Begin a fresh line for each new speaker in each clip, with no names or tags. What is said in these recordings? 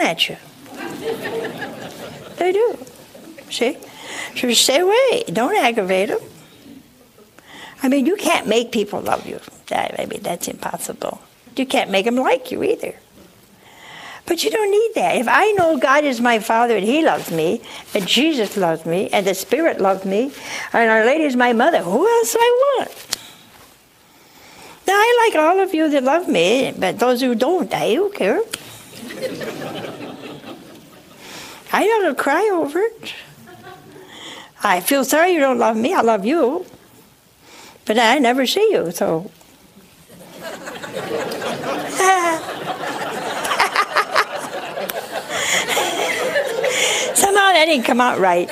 at you. They do. See? So stay away. Don't aggravate them. I mean, you can't make people love you. That's impossible. You can't make them like you either. But you don't need that. If I know God is my Father and He loves me, and Jesus loves me, and the Spirit loves me, and Our Lady is my mother, who else do I want? Now, I like all of you that love me, but those who don't, I don't care. I don't cry over it. I feel sorry you don't love me. I love you. But I never see you, so. Somehow that didn't come out right.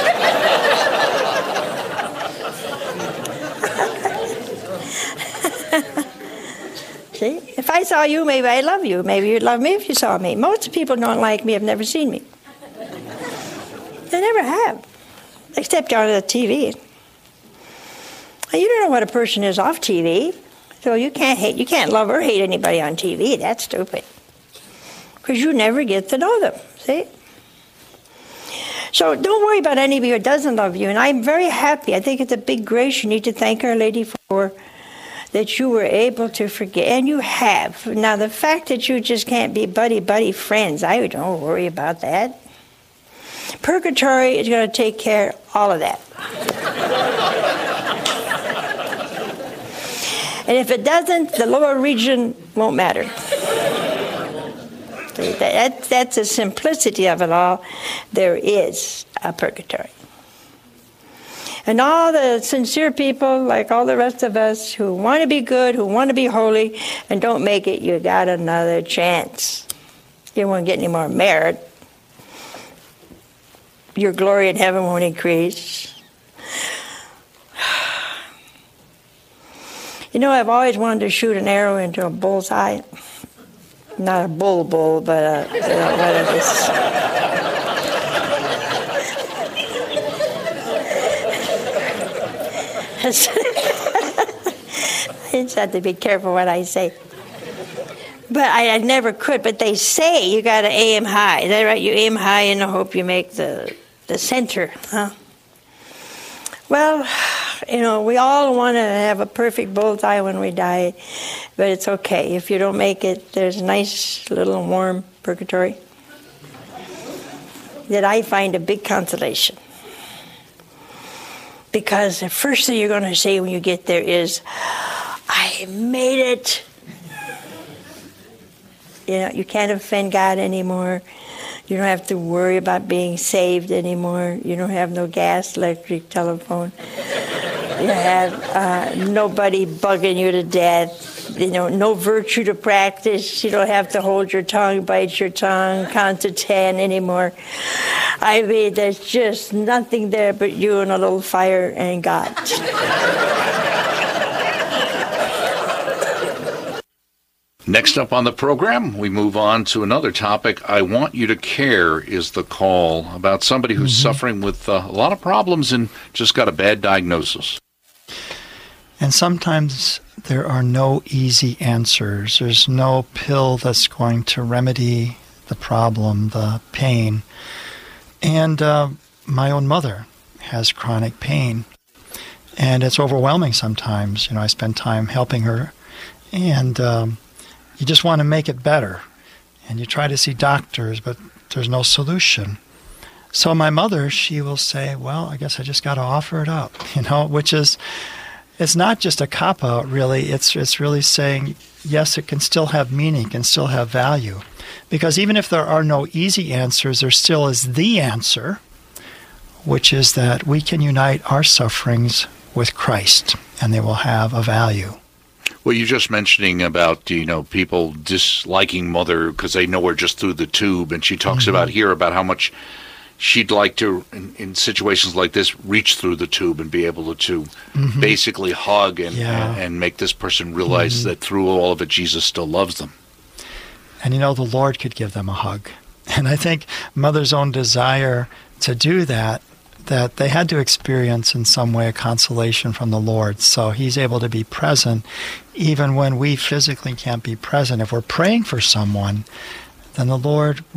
See? If I saw you, maybe I'd love you. Maybe you'd love me if you saw me. Most people don't like me, have never seen me. They never have. Except on the TV. You don't know what a person is off TV. So you can't love or hate anybody on TV. That's stupid. Because you never get to know them. See? So don't worry about anybody who doesn't love you. And I'm very happy. I think it's a big grace you need to thank Our Lady for, that you were able to forget. And you have. Now, the fact that you just can't be buddy friends, I don't worry about that. Purgatory is going to take care of all of that. And if it doesn't, the lower region won't matter. That's the simplicity of it all. There is a purgatory. And all the sincere people, like all the rest of us, who want to be good, who want to be holy, and don't make it, you got another chance. You won't get any more merit. Your glory in heaven won't increase. You know, I've always wanted to shoot an arrow into a bull's eye. Not a bull, but what is this? I just have to be careful what I say. But I never could. But they say you got to aim high. Is that right? You aim high in the hope you make the center, huh? Well, you know, we all want to have a perfect bullseye when we die, but it's okay. If you don't make it, there's a nice little warm purgatory that I find a big consolation. Because the first thing you're going to say when you get there is, I made it. You know, you can't offend God anymore. You don't have to worry about being saved anymore. You don't have no gas, electric, telephone. You have nobody bugging you to death. You know, no virtue to practice. You don't have to hold your tongue, bite your tongue, count to 10 anymore. I mean, there's just nothing there but you and a little fire and God.
Next up on the program, we move on to another topic. I Want You to Care is the call about somebody who's suffering with a lot of problems and just got a bad diagnosis.
And sometimes there are no easy answers. There's no pill that's going to remedy the problem, the pain. And my own mother has chronic pain. And it's overwhelming sometimes. You know, I spend time helping her. And you just want to make it better. And you try to see doctors, but there's no solution. So my mother, she will say, well, I guess I just got to offer it up, you know, which is, it's not just a cop-out, really. It's really saying, yes, it can still have meaning, can still have value. Because even if there are no easy answers, there still is the answer, which is that we can unite our sufferings with Christ, and they will have a value.
Well, you're just mentioning about, you know, people disliking Mother because they know her just through the tube, and she talks about here about how much she'd like to, in situations like this, reach through the tube and be able to basically hug and make this person realize that through all of it, Jesus still loves them.
And, you know, the Lord could give them a hug. And I think Mother's own desire to do that they had to experience in some way a consolation from the Lord. So He's able to be present even when we physically can't be present. If we're praying for someone, then the Lord